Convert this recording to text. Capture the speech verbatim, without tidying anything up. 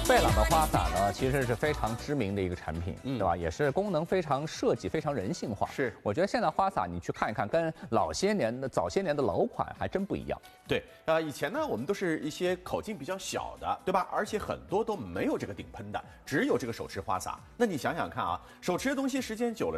贝朗的花洒呢，其实是非常知名的一个产品， 嗯对吧？也是功能非常设计，非常人性化。 是， 我觉得现在花洒你去看一看，跟老些年的早些年的老款还真不一样。 对，呃，以前呢，我们都是一些口径比较小的，对吧？而且很多都没有这个顶喷的，只有这个手持花洒。那你想想看啊，手持的东西时间久了。